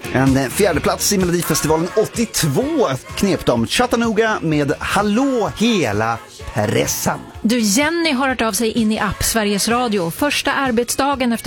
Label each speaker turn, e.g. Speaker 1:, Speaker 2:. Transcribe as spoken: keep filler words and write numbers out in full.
Speaker 1: En fjärde plats i Melodifestivalen åttiotvå knep de Chattanooga med Hallå hela pressen.
Speaker 2: Du, Jenny har hört av sig in i app Sveriges Radio. Första arbetsdagen efter